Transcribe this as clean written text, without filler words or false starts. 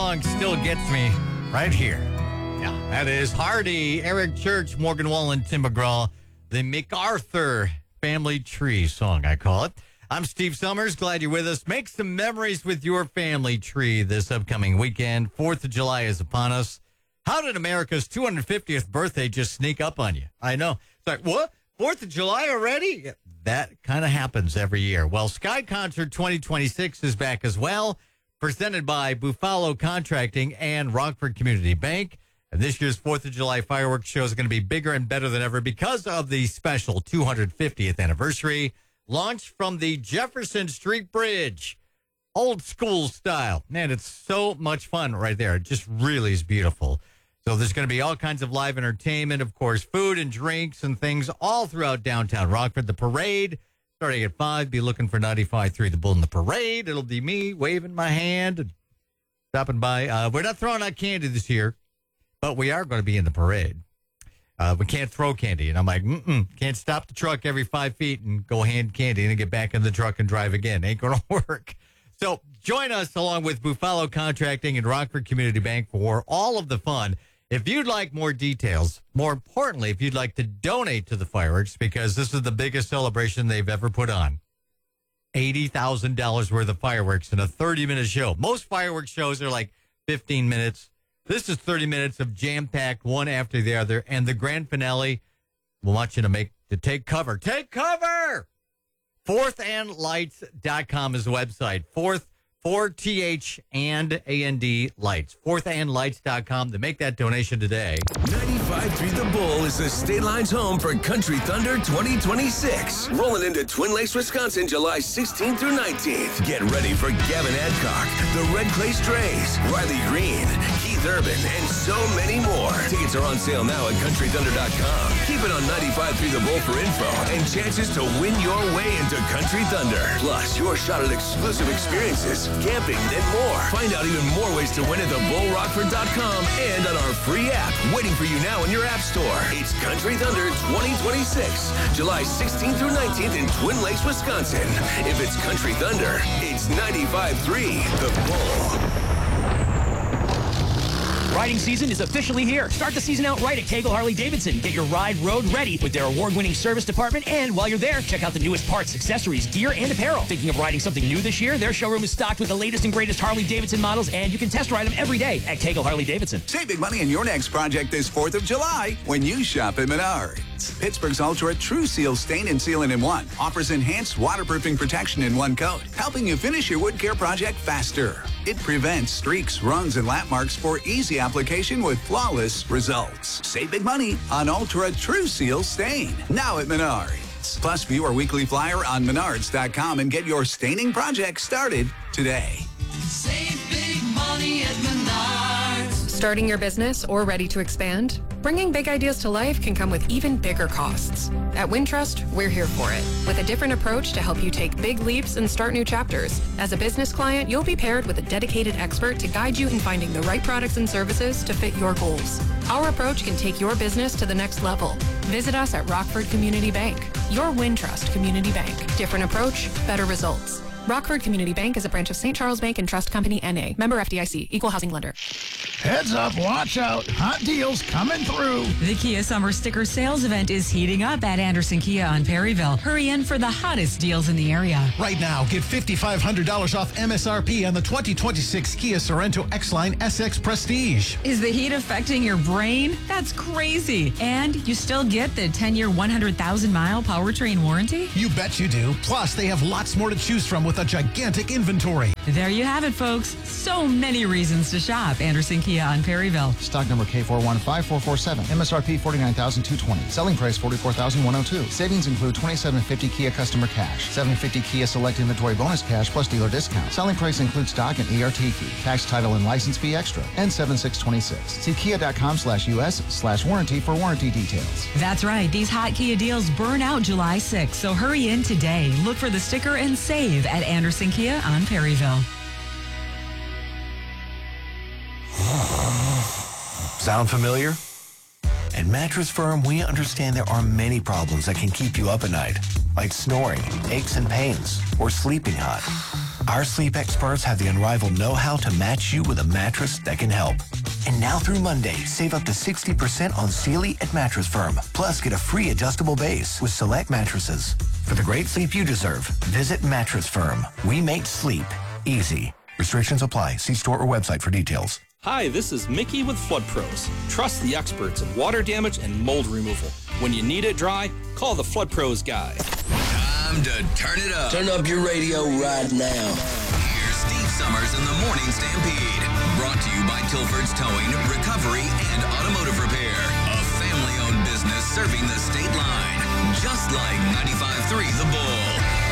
song still gets me right here. Yeah, that is Hardy, Eric Church, Morgan Wallen, Tim McGraw, the MacArthur Family Tree song, I call it. I'm Steve Summers. Glad you're with us. Make some memories with your family tree this upcoming weekend. 4th of July is upon us. How did America's 250th birthday just sneak up on you? I know. It's like, what? 4th of July already? Yeah, that kind of happens every year. Well, Sky Concert 2026 is back as well, presented by Buffalo Contracting and Rockford Community Bank. And this year's 4th of July fireworks show is going to be bigger and better than ever because of the special 250th anniversary. Launched from the Jefferson Street Bridge. Old school style. Man, it's so much fun right there. It just really is beautiful. So there's going to be all kinds of live entertainment, of course, food and drinks and things all throughout downtown Rockford. The parade, starting at 5, be looking for 95.3 The Bull in the parade. It'll be me waving my hand and stopping by. We're not throwing out candy this year. But we are going to be in the parade. We can't throw candy. And I'm like, can't stop the truck every 5 feet and go hand candy and then get back in the truck and drive again. Ain't going to work. So join us along with Buffalo Contracting and Rockford Community Bank for all of the fun. If you'd like more details, more importantly, if you'd like to donate to the fireworks, because this is the biggest celebration they've ever put on. $80,000 worth of fireworks in a 30-minute show. Most fireworks shows are like 15 minutes. This is 30 minutes of jam-packed, one after the other, and the grand finale, we want you to take cover. Take cover! Fourthandlights.com is the website. 4th and A-N-D lights. Fourthandlights.com to make that donation today. 95.3 The Bull is the State Line's home for Country Thunder 2026. Rolling into Twin Lakes, Wisconsin, July 16th through 19th. Get ready for Gavin Adcock, the Red Clay Strays, Riley Green, Keith Urban, and so many more. Tickets are on sale now at CountryThunder.com. Keep it on 95.3 The Bull for info and chances to win your way into Country Thunder. Plus, your shot at exclusive experiences, camping, and more. Find out even more ways to win at TheBullRockford.com and on our free app, waiting for you now in your app store. It's Country Thunder 2026, July 16th through 19th in Twin Lakes, Wisconsin. If it's Country Thunder, it's 95.3 The Bull. Riding season is officially here. Start the season out right at Cagle Harley-Davidson. Get your ride road ready with their award-winning service department. And while you're there, check out the newest parts, accessories, gear, and apparel. Thinking of riding something new this year? Their showroom is stocked with the latest and greatest Harley-Davidson models, and you can test ride them every day at Cagle Harley-Davidson. Save big money in your next project this 4th of July when you shop at Menards. Pittsburgh's Ultra True Seal Stain and Sealant in One offers enhanced waterproofing protection in one coat, helping you finish your wood care project faster. It prevents streaks, runs, and lap marks for easy application with flawless results. Save big money on Ultra True Seal Stain, now at Menards. Plus, view our weekly flyer on Menards.com and get your staining project started today. Save big money at Menards. Starting your business or ready to expand? Bringing big ideas to life can come with even bigger costs. At Wintrust, we're here for it, with a different approach to help you take big leaps and start new chapters. As a business client, you'll be paired with a dedicated expert to guide you in finding the right products and services to fit your goals. Our approach can take your business to the next level. Visit us at Rockford Community Bank, your Wintrust Community Bank. Different approach, better results. Rockford Community Bank is a branch of St. Charles Bank and Trust Company, N.A. Member FDIC, Equal Housing Lender. Heads up, watch out. Hot deals coming through. The Kia Summer Sticker Sales Event is heating up at Anderson Kia on Perryville. Hurry in for the hottest deals in the area. Right now, get $5,500 off MSRP on the 2026 Kia Sorento X-Line SX Prestige. Is the heat affecting your brain? That's crazy. And you still get the 10-year, 100,000-mile powertrain warranty? You bet you do. Plus, they have lots more to choose from with a gigantic inventory. There you have it, folks. So many reasons to shop Anderson Kia on Perryville. Stock number K415447. MSRP $49,220. Selling price $44,102. Savings include $2,750 Kia customer cash, $750 Kia Select Inventory bonus cash plus dealer discount. Selling price includes stock and ERT fee, tax, title, and license fee extra, and 7626. See kia.com/US/warranty for warranty details. That's right. These hot Kia deals burn out July 6th, so hurry in today. Look for the sticker and save at Anderson Kia on Perryville. Sound familiar? At Mattress Firm, we understand there are many problems that can keep you up at night, like snoring, aches and pains, or sleeping hot. Our sleep experts have the unrivaled know-how to match you with a mattress that can help. And now through Monday, save up to 60% on Sealy at Mattress Firm. Plus, get a free adjustable base with select mattresses. For the great sleep you deserve, visit Mattress Firm. We make sleep easy. Restrictions apply. See store or website for details. Hi, this is Mickey with Flood Pros. Trust the experts in water damage and mold removal. When you need it dry, call the Flood Pros guy. Time to turn it up. Turn up your radio right now. Here's Steve Summers in the Morning Stampede. Brought to you by Tilford's Towing, Recovery, and Automotive Repair. A family-owned business serving the state line. Just like 95.3 The Bull.